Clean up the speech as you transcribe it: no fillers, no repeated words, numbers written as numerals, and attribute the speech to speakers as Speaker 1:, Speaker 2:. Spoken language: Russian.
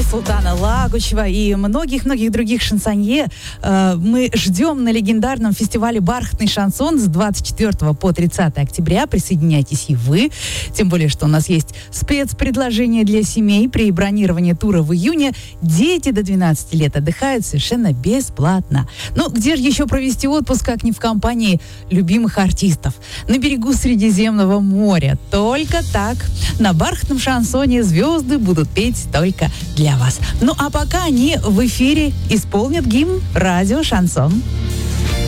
Speaker 1: Султана Лагучева и многих-многих других шансонье мы ждем на легендарном фестивале «Бархатный шансон» с 24 по 30 октября. Присоединяйтесь и вы. Тем более, что у нас есть спецпредложение для семей. При бронировании тура в июне дети до 12 лет отдыхают совершенно бесплатно. Ну, где же еще провести отпуск, как не в компании любимых артистов? На берегу Средиземного моря. Только так. На «Бархатном шансоне» звезды будут петь только для вас. Ну а пока они в эфире исполнят гимн «Радио Шансон».